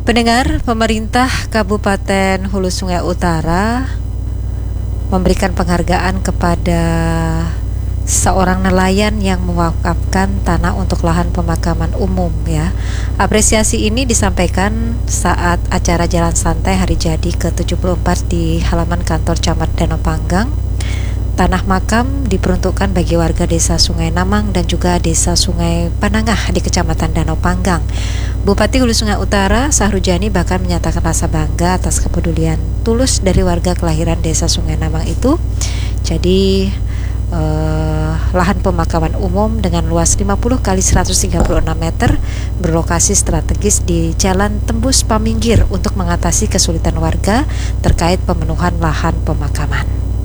Pendengar, pemerintah Kabupaten Hulu Sungai Utara memberikan penghargaan kepada seorang nelayan yang mewakafkan tanah untuk lahan pemakaman umum ya. Apresiasi ini disampaikan saat acara Jalan Santai Hari Jadi ke-74 di halaman kantor Camat Danau Panggang. Tanah makam diperuntukkan bagi warga Desa Sungai Namang dan juga Desa Sungai Panangah di Kecamatan Danau Panggang. Bupati Hulu Sungai Utara, Sahrujani, bahkan menyatakan rasa bangga atas kepedulian tulus dari warga kelahiran Desa Sungai Namang itu. Jadi, lahan pemakaman umum dengan luas 50 kali 136 meter berlokasi strategis di Jalan Tembus Paminggir untuk mengatasi kesulitan warga terkait pemenuhan lahan pemakaman.